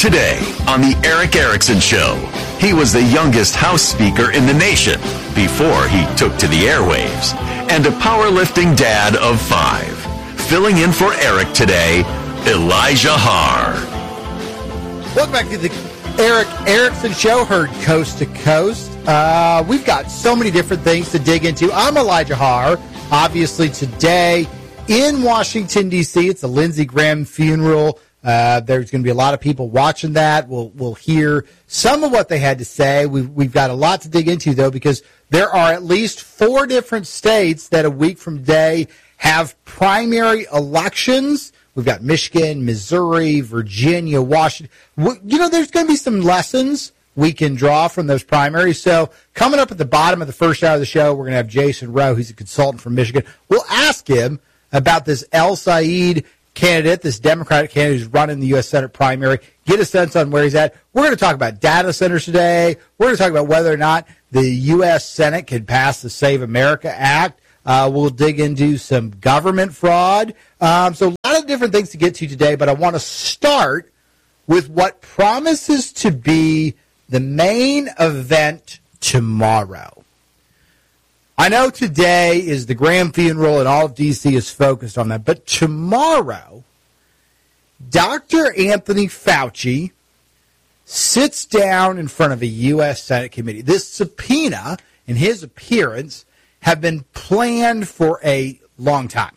Today on The Eric Erickson Show, he was the youngest House Speaker in the nation before he took to the airwaves, and a powerlifting dad of 5. Filling in for Eric today, Elijah Haar. Welcome back to the Eric Erickson Show, heard coast to coast. We've got so many different things to dig into. I'm Elijah Haar. Obviously today in Washington, D.C., it's the Lindsey Graham funeral. There's going to be a lot of people watching that. We'll hear some of what they had to say. We've got a lot to dig into, though, because there are at least 4 different states that a week from today have primary elections. We've got Michigan, Missouri, Virginia, Washington. There's going to be some lessons we can draw from those primaries. So coming up at the bottom of the first hour of the show, we're going to have Jason Rowe. He's a consultant from Michigan. We'll ask him about this El Said candidate, this Democratic candidate who's running the U.S. Senate primary, get a sense on where he's at. We're going to talk about data centers today. We're going to talk about whether or not the U.S. Senate can pass the Save America Act. We'll dig into some government fraud. So a lot of different things to get to today, but I want to start with what promises to be the main event tomorrow. I know today is the Graham funeral and all of D.C. is focused on that, but tomorrow, Dr. Anthony Fauci sits down in front of a U.S. Senate committee. This subpoena and his appearance have been planned for a long time.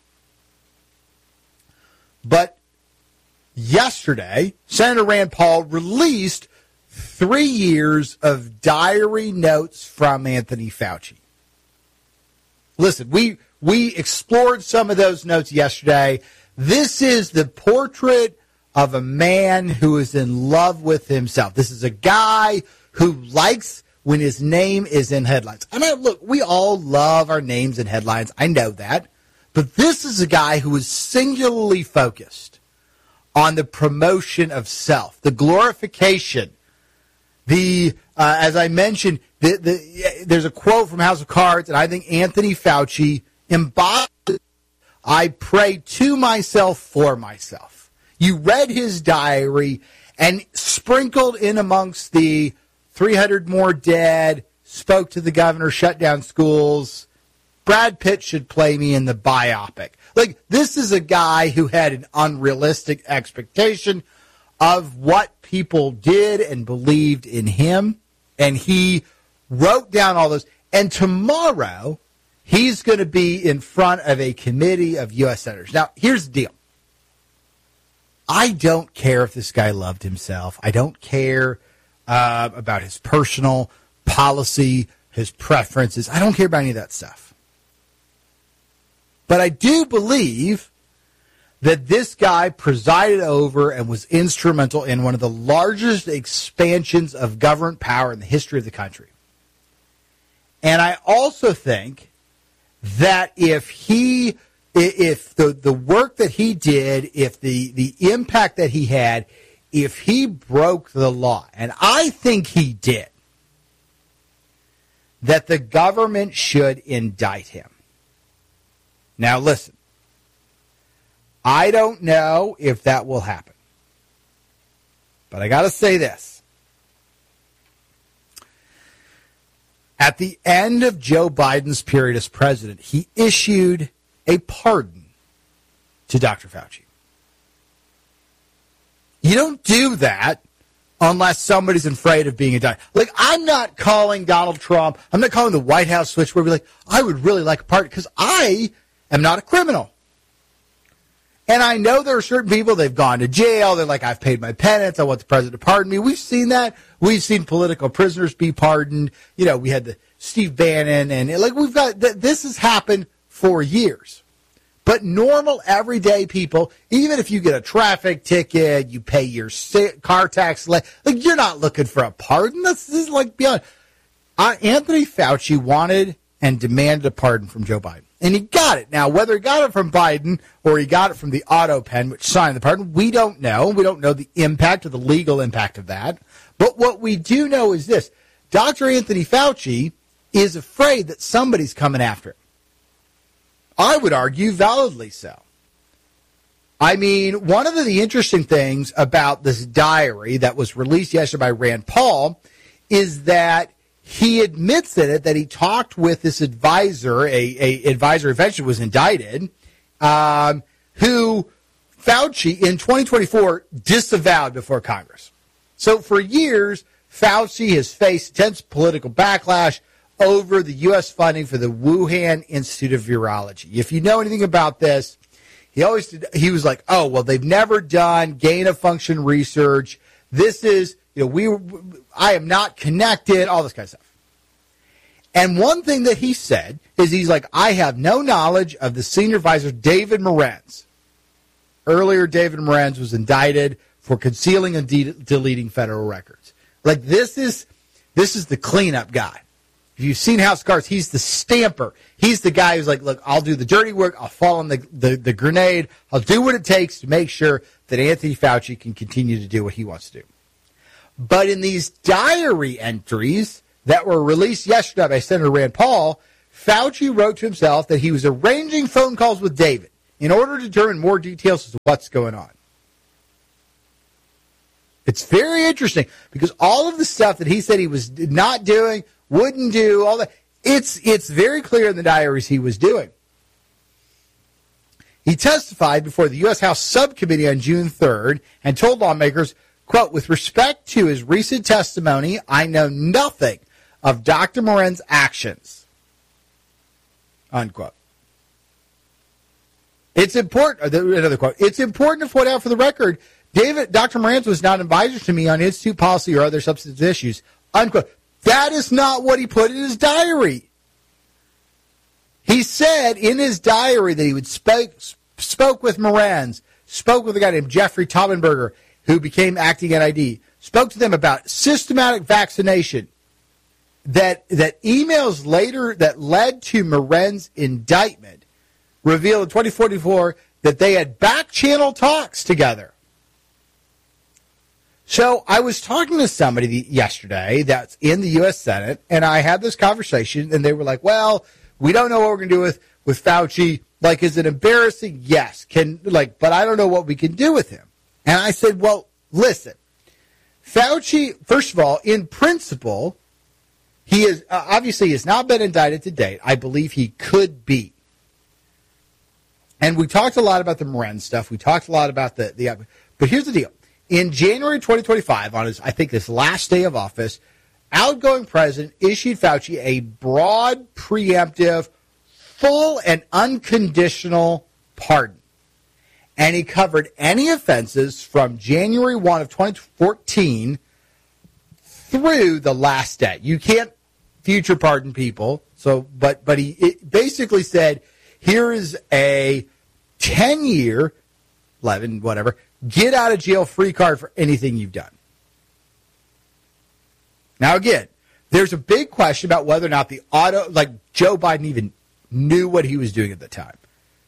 But yesterday, Senator Rand Paul released 3 years of diary notes from Anthony Fauci. Listen, we explored some of those notes yesterday. This is the portrait of a man who is in love with himself. This is a guy who likes when his name is in headlines. I mean, look, we all love our names in headlines. I know that. But this is a guy who is singularly focused on the promotion of self, the glorification, as I mentioned, there's a quote from House of Cards, and I think Anthony Fauci embodies, I pray to myself for myself. You read his diary, and sprinkled in amongst the 300 more dead, spoke to the governor, shut down schools, Brad Pitt should play me in the biopic. Like, this is a guy who had an unrealistic expectation of what people did and believed in him, and he wrote down all those. And tomorrow, he's going to be in front of a committee of U.S. senators. Now, here's the deal. I don't care if this guy loved himself. I don't care about his personal policy, his preferences. I don't care about any of that stuff. But I do believe that this guy presided over and was instrumental in one of the largest expansions of government power in the history of the country. And I also think that if the work that he did, if the impact that he had, if he broke the law, and I think he did, that the government should indict him. Now listen, I don't know if that will happen. But I got to say this. At the end of Joe Biden's period as president, he issued a pardon to Dr. Fauci. You don't do that unless somebody's afraid of being indicted. Like, I'm not calling Donald Trump, I'm not calling the White House switch where we're like, I would really like a pardon, because I am not a criminal. And I know there are certain people, they've gone to jail. They're like, I've paid my penance. I want the president to pardon me. We've seen that. We've seen political prisoners be pardoned. You know, we had the Steve Bannon, and like, we've got, this has happened for years. But normal, everyday people, even if you get a traffic ticket, you pay your car tax, like, you're not looking for a pardon. This is like beyond. Anthony Fauci wanted and demanded a pardon from Joe Biden. And he got it. Now, whether he got it from Biden or he got it from the auto pen, which signed the pardon, we don't know. We don't know the impact or the legal impact of that. But what we do know is this. Dr. Anthony Fauci is afraid that somebody's coming after him. I would argue validly so. I mean, one of the interesting things about this diary that was released yesterday by Rand Paul is that he admits in it that he talked with this advisor, a advisor eventually was indicted, who Fauci in 2024 disavowed before Congress. So for years, Fauci has faced intense political backlash over the U.S. funding for the Wuhan Institute of Virology. If you know anything about this, he was like, oh, well, they've never done gain of function research. This is, I am not connected, all this kind of stuff. And one thing that he said is he's like, I have no knowledge of the senior advisor, David Morenz. Earlier, David Morenz was indicted for concealing and deleting federal records. Like, this is the cleanup guy. If you've seen House of Cards, he's the stamper. He's the guy who's like, look, I'll do the dirty work. I'll fall on the grenade. I'll do what it takes to make sure that Anthony Fauci can continue to do what he wants to do. But in these diary entries that were released yesterday by Senator Rand Paul, Fauci wrote to himself that he was arranging phone calls with David in order to determine more details as to what's going on. It's very interesting because all of the stuff that he said he was not doing, wouldn't do, all that, it's very clear in the diaries he was doing. He testified before the U.S. House Subcommittee on June 3rd and told lawmakers, quote, with respect to his recent testimony, I know nothing of Dr. Morenz's actions, unquote. It's important, another quote, it's important to point out for the record, Dr. Morenz was not an advisor to me on institute policy or other substantive issues, unquote. That is not what he put in his diary. He said in his diary that he would spoke with Morenz, spoke with a guy named Jeffrey Taubenberger, who became acting NID, spoke to them about systematic vaccination, that emails later that led to Morenz's indictment revealed in 2044 that they had back-channel talks together. So I was talking to somebody yesterday that's in the U.S. Senate, and I had this conversation, and they were like, well, we don't know what we're going to do with Fauci. Like, is it embarrassing? Yes. But I don't know what we can do with him. And I said, well, listen, Fauci, first of all, in principle, he is obviously has not been indicted to date. I believe he could be. And we talked a lot about the Morenz stuff. We talked a lot about the but here's the deal. In January 2025, on his last day of office, outgoing president issued Fauci a broad, preemptive, full and unconditional pardon. And he covered any offenses from January 1 of 2014 through the last day. You can't future pardon people. But he basically said, here is a 10-year, 11, whatever, get out of jail free card for anything you've done. Now, again, there's a big question about whether or not Joe Biden even knew what he was doing at the time.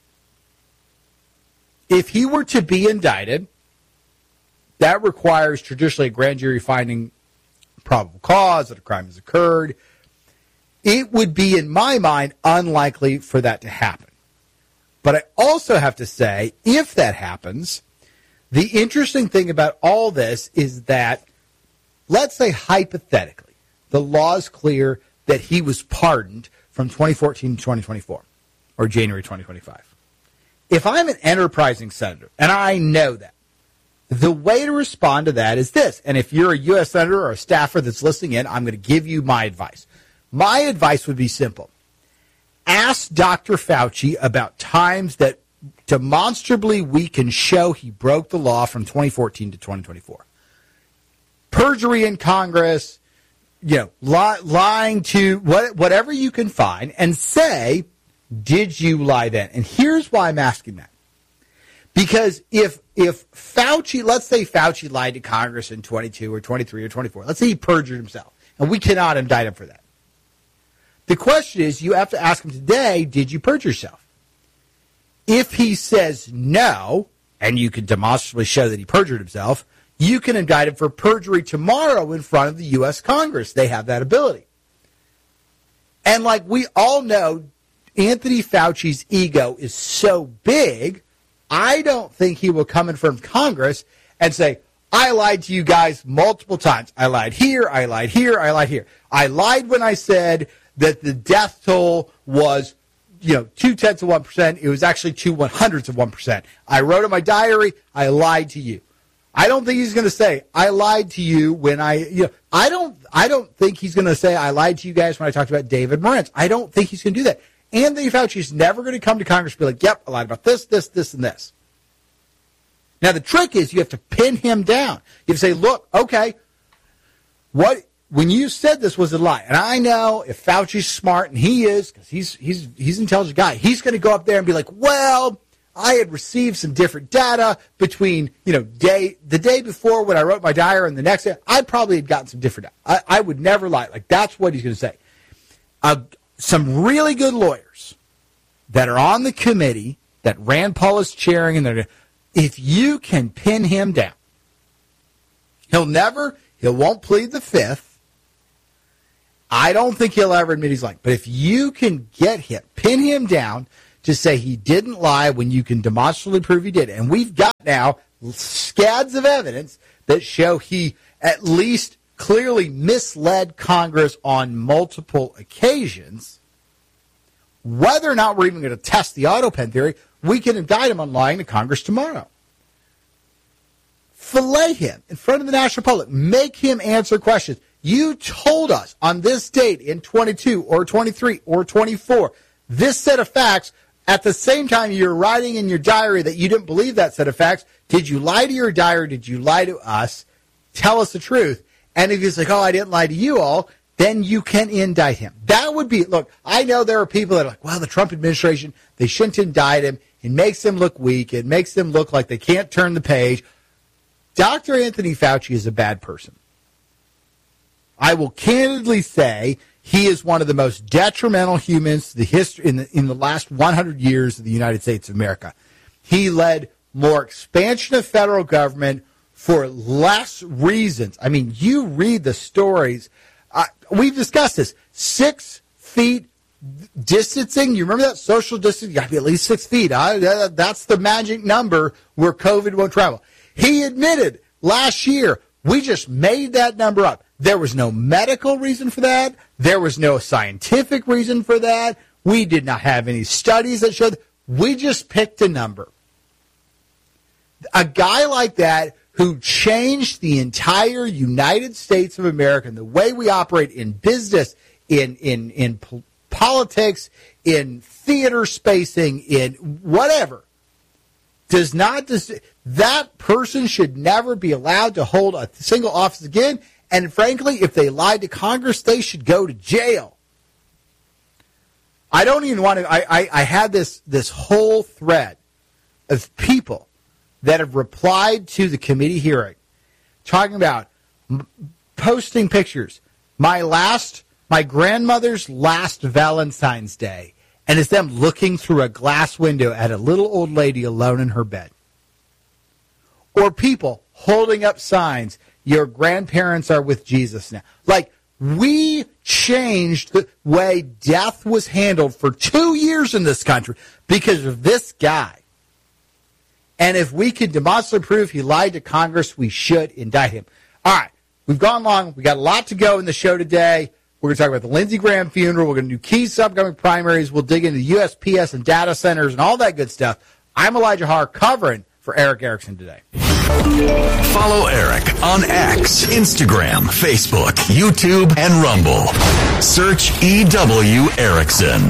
If he were to be indicted, that requires traditionally a grand jury finding probable cause that a crime has occurred. It would be, in my mind, unlikely for that to happen. But I also have to say, if that happens, the interesting thing about all this is that, let's say hypothetically, the law is clear that he was pardoned from 2014 to 2024, or January 2025. If I'm an enterprising senator, and I know that, the way to respond to that is this. And if you're a U.S. senator or a staffer that's listening in, I'm going to give you my advice. My advice would be simple. Ask Dr. Fauci about times that demonstrably we can show he broke the law from 2014 to 2024. Perjury in Congress, lying to whatever you can find, and say, did you lie then? And here's why I'm asking that. Because if Fauci, let's say Fauci lied to Congress in 22 or 23 or 24, let's say he perjured himself, and we cannot indict him for that. The question is, you have to ask him today, did you perjure yourself? If he says no, and you can demonstrably show that he perjured himself, you can indict him for perjury tomorrow in front of the U.S. Congress. They have that ability. And like we all know, Anthony Fauci's ego is so big I don't think he will come in front of Congress and say, I lied to you guys multiple times. I lied here, I lied here, I lied here. I lied when I said that the death toll was 0.2%. It was actually 0.02%. I wrote in my diary, I lied to you. I don't think he's going to say, I lied to you when I don't think he's going to say, I lied to you guys when I talked about David Moritz. I don't think he's going to do that. Anthony Fauci is never going to come to Congress and be like, yep, I lied about this, this, this, and this. Now, the trick is you have to pin him down. You have to say, look, okay, when you said this was a lie, and I know if Fauci's smart, and he is, because he's an intelligent guy, he's going to go up there and be like, well, I had received some different data between, the day before when I wrote my diary and the next day, I probably had gotten some different data. I would never lie. Like, that's what he's going to say. Some really good lawyers that are on the committee that Rand Paul is chairing, and if you can pin him down, he won't plead the fifth. I don't think he'll ever admit he's lying. But if you can pin him down to say he didn't lie when you can demonstrably prove he did, and we've got now scads of evidence that show he at least clearly misled Congress on multiple occasions, whether or not we're even going to test the autopen theory, we can indict him on lying to Congress tomorrow. Fillet him in front of the national public. Make him answer questions. You told us on this date in 22 or 23 or 24 this set of facts. At the same time, you're writing in your diary that you didn't believe that set of facts. Did you lie to your diary? Did you lie to us? Tell us the truth. And if he's like, oh, I didn't lie to you all, then you can indict him. That would be, look, I know there are people that are like, well, the Trump administration, they shouldn't indict him. It makes them look weak. It makes them look like they can't turn the page. Dr. Anthony Fauci is a bad person. I will candidly say he is one of the most detrimental humans to the history in the last 100 years of the United States of America. He led more expansion of federal government for less reasons. I mean, you read the stories. We've discussed this. 6 feet distancing. You remember that social distancing? You got to be at least 6 feet. That's the magic number where COVID won't travel. He admitted last year, we just made that number up. There was no medical reason for that. There was no scientific reason for that. We did not have any studies that showed. We just picked a number. A guy like that who changed the entire United States of America and the way we operate in business, in politics, in theater spacing, in whatever, that person should never be allowed to hold a single office again. And frankly, if they lied to Congress, they should go to jail. I don't even want to. I had this whole thread of people that have replied to the committee hearing, talking about posting pictures. My grandmother's last Valentine's Day, and it's them looking through a glass window at a little old lady alone in her bed. Or people holding up signs, your grandparents are with Jesus now. Like, we changed the way death was handled for 2 years in this country because of this guy. And if we could demonstrably prove he lied to Congress, we should indict him. All right, we've gone long. We got a lot to go in the show today. We're going to talk about the Lindsey Graham funeral. We're going to do keys to upcoming primaries. We'll dig into USPS and data centers and all that good stuff. I'm Elijah Haar covering for Erick Erickson today. Follow Eric on X, Instagram, Facebook, YouTube, and Rumble. Search E.W. Erickson.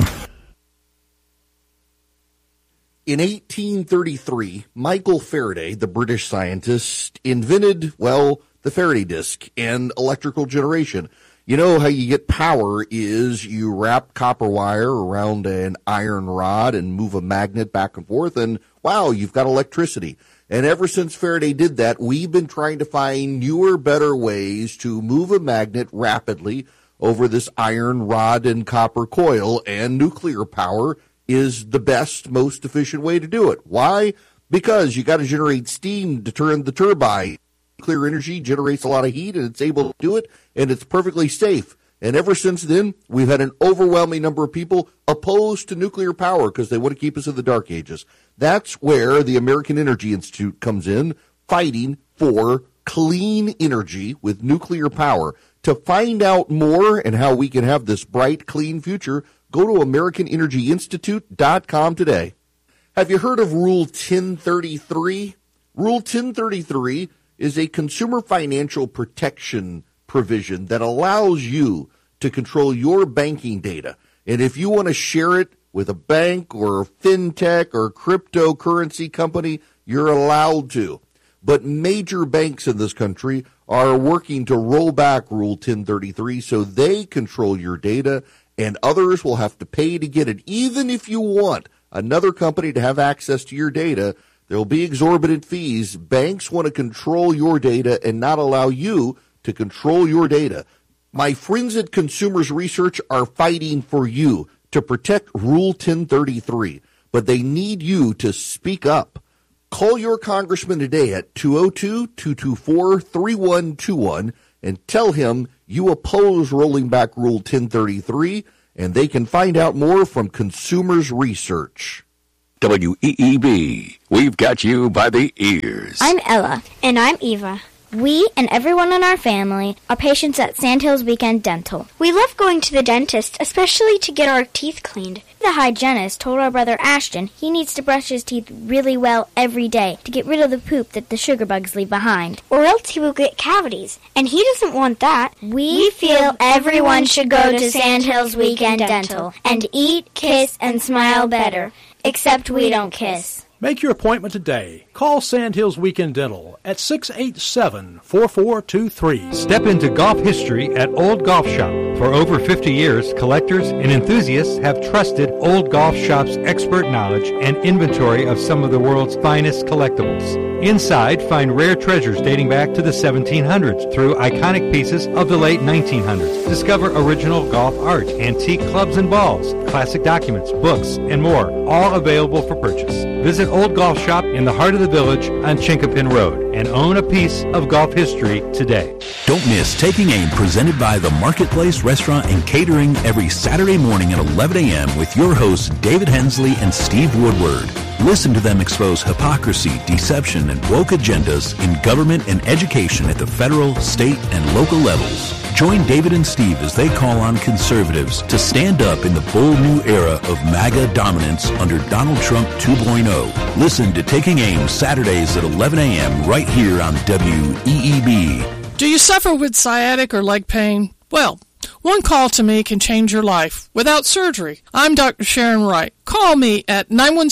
In 1833, Michael Faraday, the British scientist, invented, the Faraday disk and electrical generation. You know how you get power is you wrap copper wire around an iron rod and move a magnet back and forth, and wow, you've got electricity. And ever since Faraday did that, we've been trying to find newer, better ways to move a magnet rapidly over this iron rod and copper coil, and nuclear power is the best, most efficient way to do it. Why? Because you got to generate steam to turn the turbine. Nuclear energy generates a lot of heat, and it's able to do it, and it's perfectly safe. And ever since then, we've had an overwhelming number of people opposed to nuclear power because they want to keep us in the dark ages. That's where the American Energy Institute comes in, fighting for clean energy with nuclear power. To find out more and how we can have this bright, clean future, go to AmericanEnergyInstitute.com today. Have you heard of Rule 1033? Rule 1033 is a consumer financial protection provision that allows you to control your banking data. And if you want to share it with a bank or a fintech or cryptocurrency company, you're allowed to. But major banks in this country are working to roll back Rule 1033 so they control your data, and others will have to pay to get it. Even if you want another company to have access to your data, there will be exorbitant fees. Banks want to control your data and not allow you to control your data. My friends at Consumers Research are fighting for you to protect Rule 1033, but they need you to speak up. Call your congressman today at 202-224-3121 and tell him you oppose rolling back Rule 1033, and they can find out more from Consumers Research. WEEB, we've got you by the ears. I'm Ella. And I'm Eva. We and everyone in our family are patients at Sandhills Weekend Dental. We love going to the dentist, especially to get our teeth cleaned. The hygienist told our brother Ashton he needs to brush his teeth really well every day to get rid of the poop that the sugar bugs leave behind. Or else he will get cavities, and he doesn't want that. We feel everyone should go to Sandhills Weekend Dental and eat, kiss, and smile better. Except we don't kiss. Make your appointment today. Call Sandhills Weekend Dental at 687-4423. Step into golf history at Old Golf Shop. For over 50 years, collectors and enthusiasts have trusted Old Golf Shop's expert knowledge and inventory of some of the world's finest collectibles. Inside, find rare treasures dating back to the 1700s through iconic pieces of the late 1900s. Discover original golf art, antique clubs and balls, classic documents, books, and more, all available for purchase. Visit Old Golf Shop in the heart of the village on Chinkapin Road and own a piece of golf history today. Don't miss Taking Aim, presented by the Marketplace Restaurant and Catering, every Saturday morning at 11 a.m. with your hosts David Hensley and Steve Woodward. Listen to them expose hypocrisy, deception, and woke agendas in government and education at the federal, state, and local levels. Join David and Steve as they call on conservatives to stand up in the bold new era of MAGA dominance under Donald Trump 2.0. Listen to Taking Aim Saturdays at 11 a.m. right here on WEEB. Do you suffer with sciatic or leg pain? Well, one call to me can change your life without surgery. I'm Dr. Sharon Wright. Call me at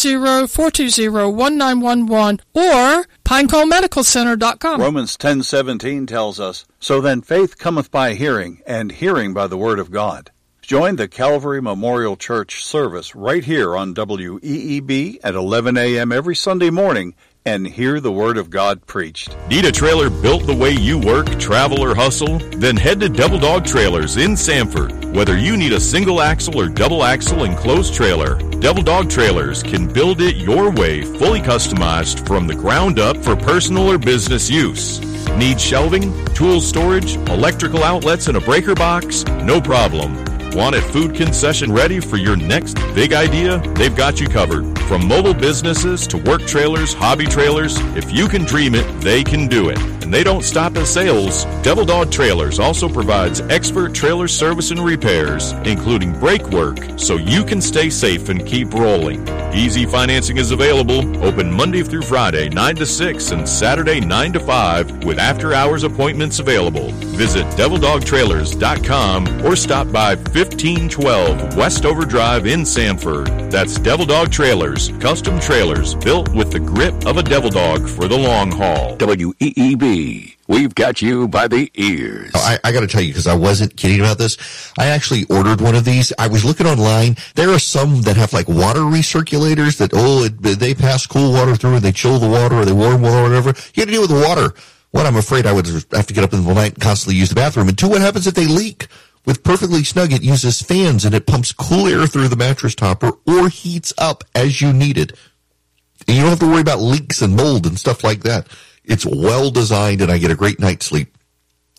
910-420-1911 or PineConeMedicalCenter.com. Romans 10:17 tells us, "So then faith cometh by hearing, and hearing by the word of God." Join the Calvary Memorial Church service right here on WEEB at 11 a.m. every Sunday morning and hear the Word of God preached. Need a trailer built the way you work, travel, or hustle? Then head to Devil Dog Trailers in Sanford. Whether you need a single axle or double axle enclosed trailer, Devil Dog Trailers can build it your way, fully customized from the ground up for personal or business use. Need shelving, tool storage, electrical outlets, and a breaker box? No problem. Want it food concession ready for your next big idea? They've got you covered. From mobile businesses to work trailers, hobby trailers, if you can dream it, they can do it. And they don't stop at sales. Devil Dog Trailers also provides expert trailer service and repairs, including brake work, so you can stay safe and keep rolling. Easy financing is available, open Monday through Friday, 9 to 6, and Saturday, 9 to 5, with after-hours appointments available. Visit DevilDogTrailers.com or stop by 1512 Westover Drive in Sanford. That's Devil Dog Trailers, custom trailers built with the grip of a devil dog for the long haul. WEEB, we've got you by the ears. I got to tell you, because I wasn't kidding about this, I actually ordered one of these. I was looking online. There are some that have like water recirculators that, they pass cool water through and they chill the water or they warm water or whatever. You got to deal with the water. One, I'm afraid I would have to get up in the night and constantly use the bathroom. And two, what happens if they leak? With Perfectly Snug, it uses fans and it pumps cool air through the mattress topper or heats up as you need it. And you don't have to worry about leaks and mold and stuff like that. It's well designed and I get a great night's sleep.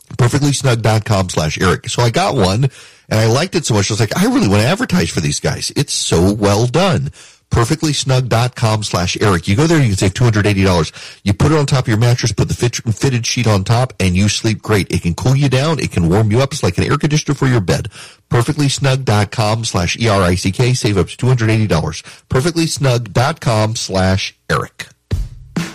perfectlysnug.com/Eric. So I got one, and I liked it so much. I was like, I really want to advertise for these guys. It's so well done. perfectlysnug.com/Eric. You go there, you can save $280. You put it on top of your mattress, put the fitted sheet on top, and you sleep great. It can cool you down. It can warm you up. It's like an air conditioner for your bed. perfectlysnug.com/ERICK. Save up to $280. perfectlysnug.com/Eric.